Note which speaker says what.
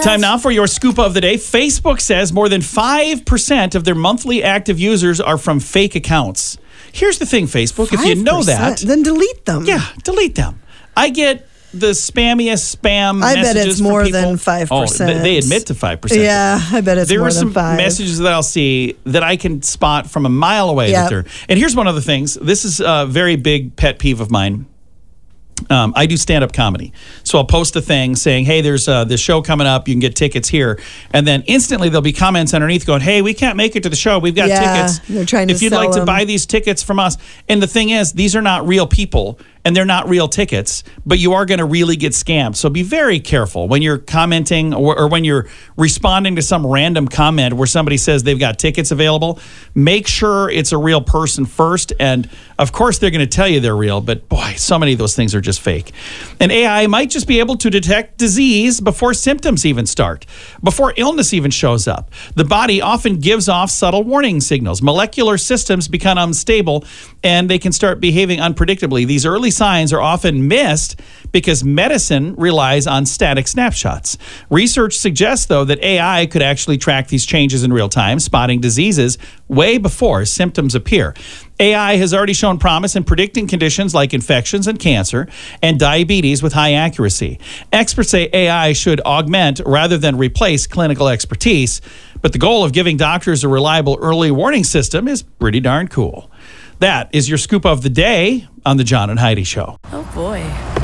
Speaker 1: Time now for your scoop of the day. Facebook says more than 5% of their monthly active users are from fake accounts. Here's the thing, Facebook, if you know that,
Speaker 2: then delete them.
Speaker 1: Yeah, delete them. I get the spammiest spam
Speaker 2: I
Speaker 1: messages
Speaker 2: bet it's
Speaker 1: from
Speaker 2: more
Speaker 1: people.
Speaker 2: than 5%.
Speaker 1: Oh, they admit to 5%.
Speaker 2: Yeah, I bet it's
Speaker 1: there
Speaker 2: more
Speaker 1: are
Speaker 2: than
Speaker 1: some
Speaker 2: 5.
Speaker 1: messages that I'll see that I can spot from a mile away.
Speaker 2: Yep.
Speaker 1: And here's one of the things. This is a very big pet peeve of mine. I do stand-up comedy. So I'll post a thing saying, hey, there's this show coming up. You can get tickets here. And then instantly there'll be comments underneath going, hey, we can't make it to the show. We've got tickets.
Speaker 2: They're trying to
Speaker 1: if you'd
Speaker 2: sell
Speaker 1: like to
Speaker 2: them.
Speaker 1: buy these tickets from us. And the thing is, these are not real people and they're not real tickets, but you are going to really get scammed. So be very careful when you're commenting or when you're responding to some random comment where somebody says they've got tickets available. Make sure it's a real person first. And of course, they're going to tell you they're real, but boy, so many of those things are just fake. And AI might just be able to detect disease before symptoms even start, before illness even shows up. The body often gives off subtle warning signals. Molecular systems become unstable and they can start behaving unpredictably. These early signs are often missed because medicine relies on static snapshots. Research suggests, though, that AI could actually track these changes in real time, spotting diseases way before symptoms appear. AI has already shown promise in predicting conditions like infections and cancer and diabetes with high accuracy. Experts say AI should augment rather than replace clinical expertise, but the goal of giving doctors a reliable early warning system is pretty darn cool. That is your scoop of the day on the John and Heidi Show.
Speaker 3: Oh boy.